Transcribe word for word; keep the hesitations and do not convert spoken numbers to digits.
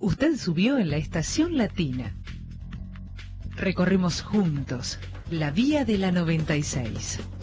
Usted subió en la estación Latina. Recorremos juntos la vía de la noventa y seis.